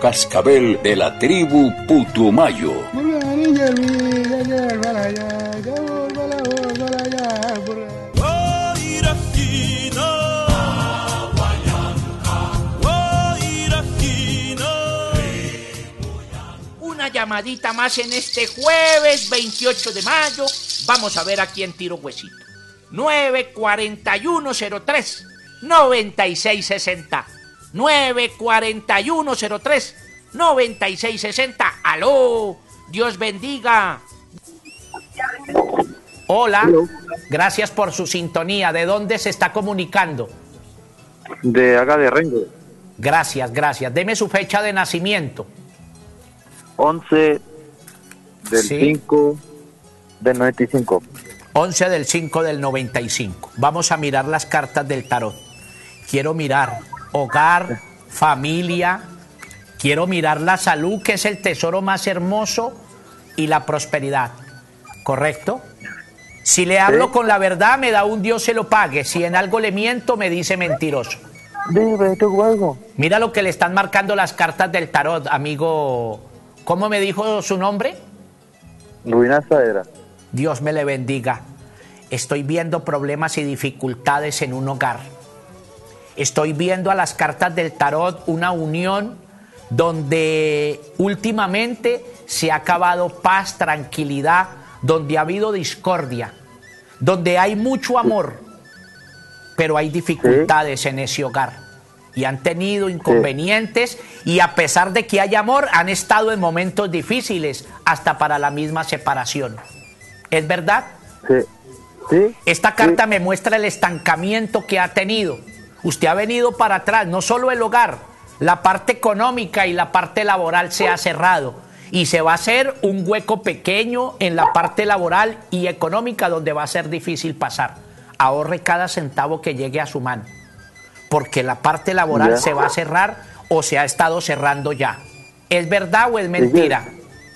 cascabel de la tribu Putumayo. Una llamadita más en este jueves 28 de mayo. Vamos a ver a quién tiro huesito. 94103-9660. 94103-9660. ¡Aló! Dios bendiga. Hola. Hello. Gracias por su sintonía. ¿De dónde se está comunicando? De acá de Rengo. Gracias. Deme su fecha de nacimiento. 11 del Sí. 5 del 95. 11 del 5 del 95. Vamos a mirar las cartas del tarot. Quiero mirar hogar, familia. Quiero mirar la salud, que es el tesoro más hermoso, y la prosperidad. ¿Correcto? Si le hablo con la verdad, me da un Dios se lo pague. Si en algo le miento, me dice mentiroso. Dime, ¿tengo algo? Mira lo que le están marcando las cartas del tarot, amigo. ¿Cómo me dijo su nombre? Ruinaza era. Dios me le bendiga. Estoy viendo problemas y dificultades en un hogar. Estoy viendo a las cartas del tarot una unión donde últimamente se ha acabado paz, tranquilidad, donde ha habido discordia, donde hay mucho amor, pero hay dificultades en ese hogar. Y han tenido inconvenientes, y a pesar de que hay amor, han estado en momentos difíciles, hasta para la misma separación. ¿Es verdad? Sí. ¿Sí? Esta carta me muestra el estancamiento que ha tenido. Usted ha venido para atrás, no solo el hogar, la parte económica y la parte laboral se ha cerrado. Y se va a hacer un hueco pequeño en la parte laboral y económica donde va a ser difícil pasar. Ahorre cada centavo que llegue a su mano, porque la parte laboral se va a cerrar o se ha estado cerrando ya. ¿Es verdad o es mentira?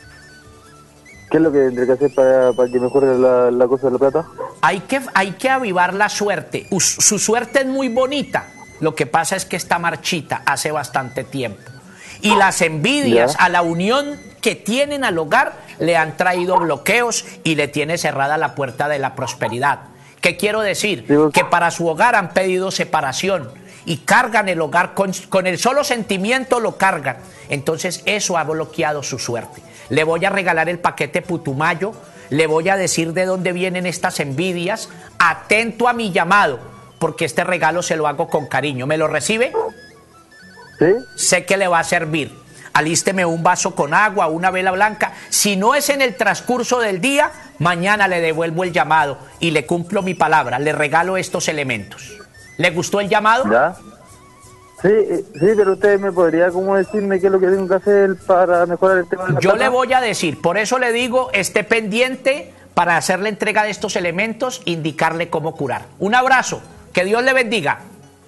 ¿Qué es lo que tendré que hacer para que mejore la cosa de la plata? Hay que avivar la suerte. Su suerte es muy bonita. Lo que pasa es que está marchita hace bastante tiempo. Y las envidias a la unión que tienen al hogar le han traído bloqueos y le tiene cerrada la puerta de la prosperidad. ¿Qué quiero decir? Que para su hogar han pedido separación y cargan el hogar con el solo sentimiento, lo cargan. Entonces eso ha bloqueado su suerte. Le voy a regalar el paquete Putumayo, le voy a decir de dónde vienen estas envidias. Atento a mi llamado, porque este regalo se lo hago con cariño. ¿Me lo recibe? ¿Sí? Sé que le va a servir. Alísteme un vaso con agua, una vela blanca. Si no es en el transcurso del día, mañana le devuelvo el llamado y le cumplo mi palabra. Le regalo estos elementos. ¿Le gustó el llamado? ¿Ya? Sí, pero usted me podría como decirme qué es lo que tengo que hacer para mejorar el tema de la Yo plata. le voy a decir, por eso le digo, esté pendiente para hacer la entrega de estos elementos, indicarle cómo curar. Un abrazo, que Dios le bendiga.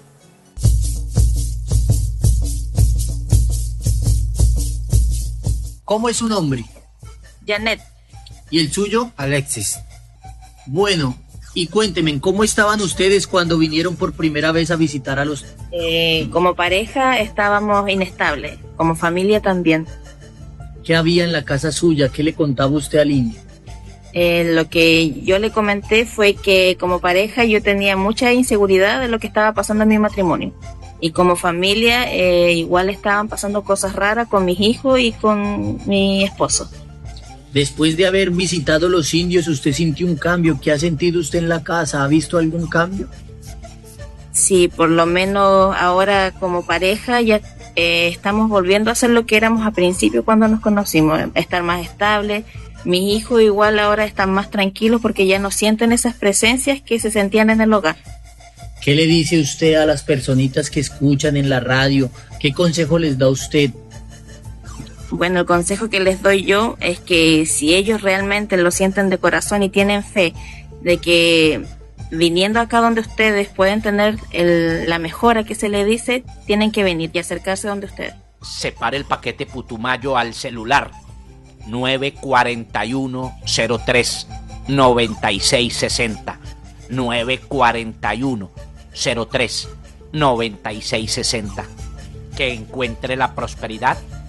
¿Cómo es su nombre? Janet. ¿Y el suyo? Alexis. Bueno, y cuéntenme, ¿cómo estaban ustedes cuando vinieron por primera vez a visitar a los... Como pareja estábamos inestables, como familia también. ¿Qué había en la casa suya? ¿Qué le contaba usted al indio? Lo que yo le comenté fue que como pareja yo tenía mucha inseguridad de lo que estaba pasando en mi matrimonio. Y como familia igual estaban pasando cosas raras con mis hijos y con mi esposo. Después de haber visitado los indios, ¿usted sintió un cambio? ¿Qué ha sentido usted en la casa? ¿Ha visto algún cambio? Sí, por lo menos ahora como pareja ya estamos volviendo a ser lo que éramos al principio cuando nos conocimos, estar más estables. Mis hijos igual ahora están más tranquilos porque ya no sienten esas presencias que se sentían en el hogar. ¿Qué le dice usted a las personitas que escuchan en la radio? ¿Qué consejo les da usted? Bueno, el consejo que les doy yo es que si ellos realmente lo sienten de corazón y tienen fe de que viniendo acá donde ustedes pueden tener la mejora que se les dice, tienen que venir y acercarse donde ustedes. Separe el paquete Putumayo al celular 941-03-9660. 941-03-9660. Que encuentre la prosperidad